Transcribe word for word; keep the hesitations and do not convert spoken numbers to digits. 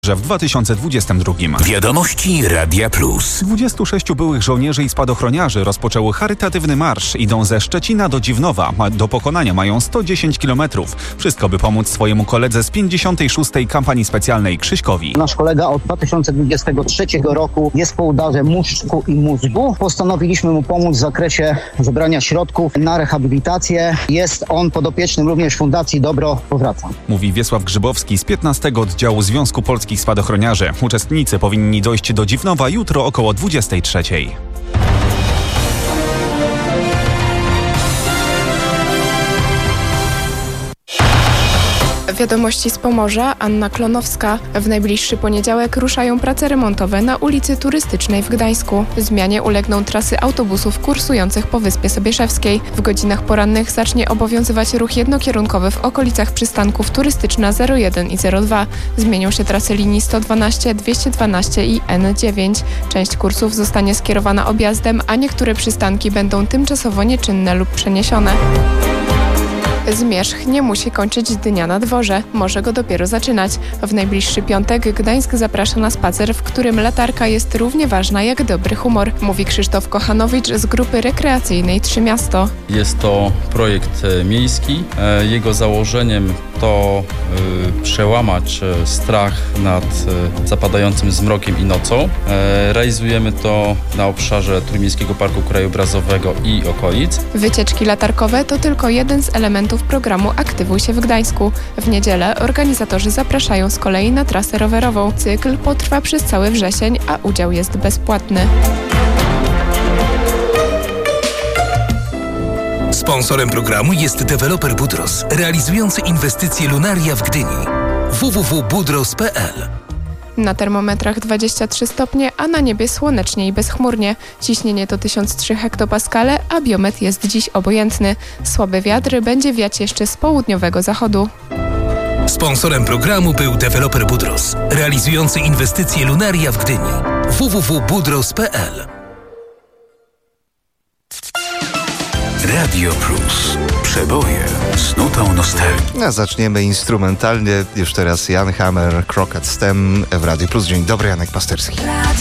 że w dwa tysiące dwudziestym drugim. Wiadomości Radia Plus. dwudziestu sześciu byłych żołnierzy i spadochroniarzy rozpoczęło charytatywny marsz. Idą ze Szczecina do Dziwnowa. Do pokonania mają sto dziesięć kilometrów. Wszystko, by pomóc swojemu koledze z pięćdziesiątej szóstej Kampanii Specjalnej Krzyśkowi. Nasz kolega od dwa tysiące dwudziestego trzeciego roku jest po udarze muszczku i mózgu. Postanowiliśmy mu pomóc w zakresie zebrania środków na rehabilitację. Jest on podopiecznym również Fundacji Dobro Powraca. Mówi Wiesław Grzybowski z piętnastego Oddziału Związku Polskich Spadochroniarzy. Uczestnicy powinni dojść do Dziwnowa jutro około dwudziestej trzeciej. Wiadomości z Pomorza, Anna Klonowska. W najbliższy poniedziałek ruszają prace remontowe na ulicy Turystycznej w Gdańsku. Zmianie ulegną trasy autobusów kursujących po Wyspie Sobieszewskiej. W godzinach porannych zacznie obowiązywać ruch jednokierunkowy w okolicach przystanków Turystyczna zero jeden i zero dwa. Zmienią się trasy linii sto dwanaście, dwieście dwanaście i N dziewięć. Część kursów zostanie skierowana objazdem, a niektóre przystanki będą tymczasowo nieczynne lub przeniesione. Zmierzch nie musi kończyć dnia na dworze, może go dopiero zaczynać. W najbliższy piątek Gdańsk zaprasza na spacer, w którym latarka jest równie ważna jak dobry humor, mówi Krzysztof Kochanowicz z grupy rekreacyjnej Trzy Miasto. Jest to projekt miejski. Jego założeniem to y, przełamać strach nad y, zapadającym zmrokiem i nocą. E, realizujemy to na obszarze Trójmiejskiego Parku Krajobrazowego i okolic. Wycieczki latarkowe to tylko jeden z elementów programu Aktywuj się w Gdańsku. W niedzielę organizatorzy zapraszają z kolei na trasę rowerową. Cykl potrwa przez cały wrzesień, a udział jest bezpłatny. Sponsorem programu jest deweloper Budros, realizujący inwestycje Lunaria w Gdyni. w w w kropka budros kropka p l. Na termometrach dwadzieścia trzy stopnie, a na niebie słonecznie i bezchmurnie. Ciśnienie to tysiąc trzy hektopaskale, a biometr jest dziś obojętny. Słaby wiatr będzie wiać jeszcze z południowego zachodu. Sponsorem programu był deweloper Budros, realizujący inwestycje Lunaria w Gdyni. w w w kropka budros kropka p l. Radio Plus. Przeboje z nutą nostalgii. A zaczniemy instrumentalnie. Już teraz Jan Hammer, Crooked Stem w Radio Plus. Dzień dobry, Janek Pasterski.